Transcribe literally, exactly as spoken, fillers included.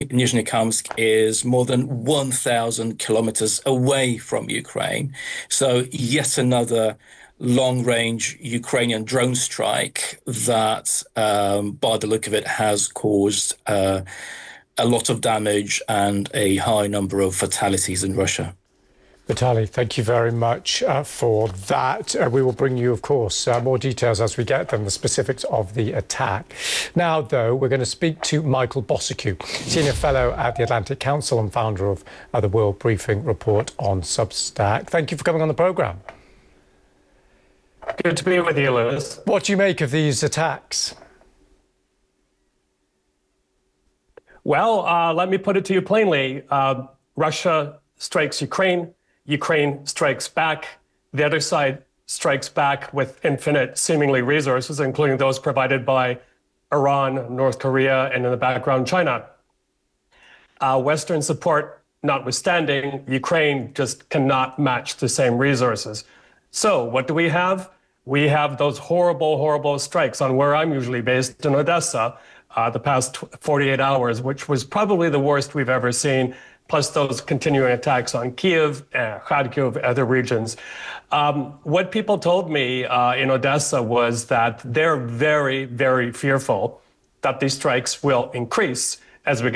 Nizhnekamsk is more than one thousand kilometers away from Ukraine. So yet another long-range Ukrainian drone strike that, um, by the look of it, has caused uh, a lot of damage and a high number of fatalities in Russia. Vitaly, thank you very much uh, for that. Uh, we will bring you, of course, uh, more details as we get them, the specifics of the attack. Now, though, we're going to speak to Michael Bossycue, Senior Fellow at the Atlantic Council and founder of uh, the World Briefing Report on Substack. Thank you for coming on the programme. Good to be with you, Lewis. What do you make of these attacks? Well, uh, let me put it to you plainly. Uh, Russia strikes Ukraine. Ukraine strikes back. The other side strikes back with infinite, seemingly, resources, including those provided by Iran, North Korea, and in the background, China. Uh, Western support notwithstanding, Ukraine just cannot match the same resources. So what do we have? We have those horrible, horrible strikes on where I'm usually based in Odessa, uh, the past forty-eight hours, which was probably the worst we've ever seen, plus those continuing attacks on Kyiv, uh, Kharkiv, other regions. Um, what people told me uh, in Odessa was that they're very, very fearful that these strikes will increase as we get